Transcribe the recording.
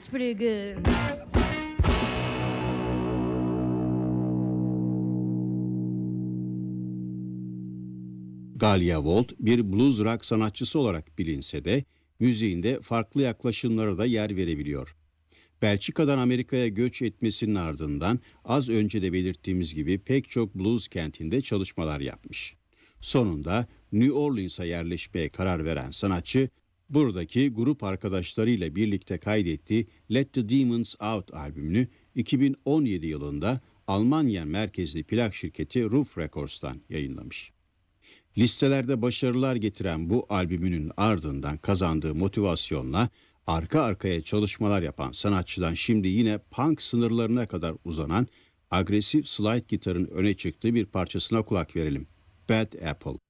pretty good. Galia Volt bir blues rock sanatçısı olarak bilinse de müziğinde farklı yaklaşımlara da yer verebiliyor. Belçika'dan Amerika'ya göç etmesinin ardından az önce de belirttiğimiz gibi pek çok blues kentinde çalışmalar yapmış. Sonunda New Orleans'a yerleşmeye karar veren sanatçı, buradaki grup arkadaşlarıyla birlikte kaydettiği Let the Demons Out albümünü 2017 yılında Almanya merkezli plak şirketi Ruf Records'tan yayınlamış. Listelerde başarılar getiren bu albümünün ardından kazandığı motivasyonla arka arkaya çalışmalar yapan sanatçıdan şimdi yine punk sınırlarına kadar uzanan agresif slide gitarın öne çıktığı bir parçasına kulak verelim. Bad Apple.